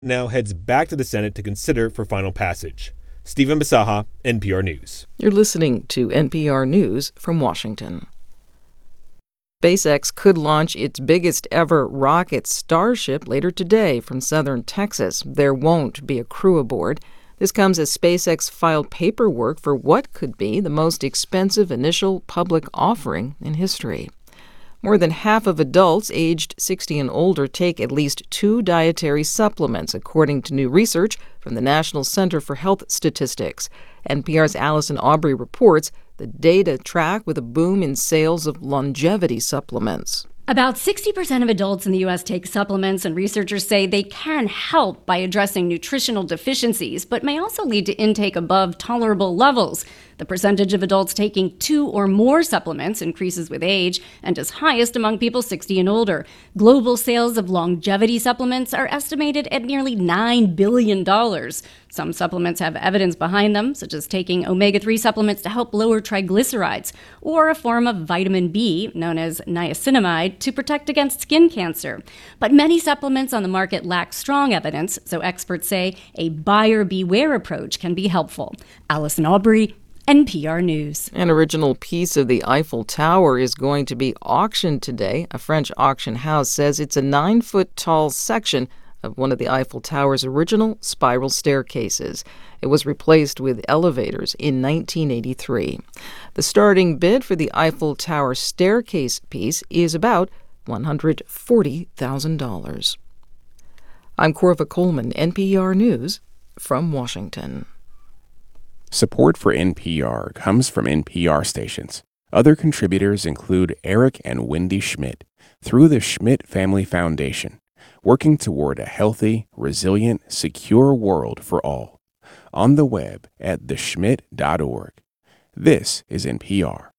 now heads back to the Senate to consider for final passage. Stephen Bisaha, NPR News. You're listening to NPR News from Washington. SpaceX could launch its biggest ever rocket, Starship, later today from southern Texas. There won't be a crew aboard. This comes as SpaceX filed paperwork for what could be the most expensive initial public offering in history. More than half of adults aged 60 and older take at least 2 dietary supplements, according to new research from the National Center for Health Statistics. NPR's Allison Aubrey reports the data track with a boom in sales of longevity supplements. About 60% of adults in the U.S. take supplements, and researchers say they can help by addressing nutritional deficiencies, but may also lead to intake above tolerable levels. The percentage of adults taking 2 or more supplements increases with age and is highest among people 60 and older. Global sales of longevity supplements are estimated at nearly $9 billion. Some supplements have evidence behind them, such as taking omega-3 supplements to help lower triglycerides, or a form of vitamin B, known as niacinamide, to protect against skin cancer. But many supplements on the market lack strong evidence, so experts say a buyer beware approach can be helpful. Allison Aubrey, NPR News. An original piece of the Eiffel Tower is going to be auctioned today. A French auction house says it's a 9-foot-tall section of one of the Eiffel Tower's original spiral staircases. It was replaced with elevators in 1983. The starting bid for the Eiffel Tower staircase piece is about $140,000. I'm Corva Coleman, NPR News from Washington. Support for NPR comes from NPR stations. Other contributors include Eric and Wendy Schmidt through the Schmidt Family Foundation, working toward a healthy, resilient, secure world for all. On the web at theschmidt.org. This is NPR.